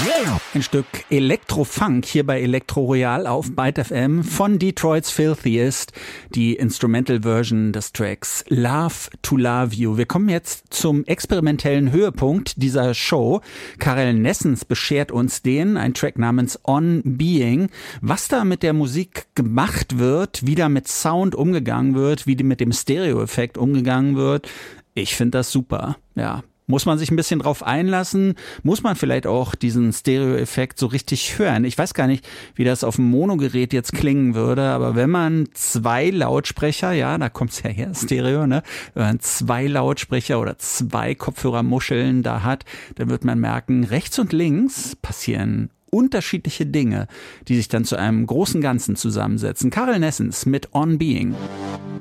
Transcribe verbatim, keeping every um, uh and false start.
Ein Stück Elektrofunk hier bei Elektro Royal auf Byte F M von Detroit's Filthiest, die Instrumental-Version des Tracks Love to Love You. Wir kommen jetzt zum experimentellen Höhepunkt dieser Show. Karel Nessens beschert uns den, ein Track namens On Being. Was da mit der Musik gemacht wird, wie da mit Sound umgegangen wird, wie mit dem Stereo-Effekt umgegangen wird, ich finde das super, ja. Muss man sich ein bisschen drauf einlassen? Muss man vielleicht auch diesen Stereo-Effekt so richtig hören? Ich weiß gar nicht, wie das auf dem Monogerät jetzt klingen würde, aber wenn man zwei Lautsprecher, ja, da kommt's ja her, Stereo, ne? Wenn man zwei Lautsprecher oder zwei Kopfhörermuscheln da hat, dann wird man merken, rechts und links passieren unterschiedliche Dinge, die sich dann zu einem großen Ganzen zusammensetzen. Karel Nessens mit On Being.